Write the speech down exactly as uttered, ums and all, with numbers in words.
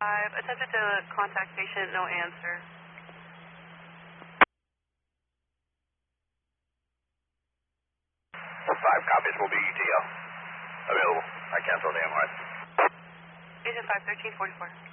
Five, attempted to contact patient, no answer. Five copies will be E T L. Available. I cancel the M R I. Agent five, thirteen forty-four.